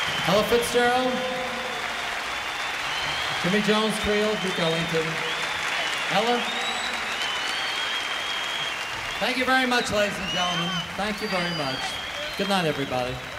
Ella Fitzgerald, Jimmy Jones Trio, Duke Ellington. Ella, thank you very much, ladies and gentlemen. Thank you very much. Good night, everybody.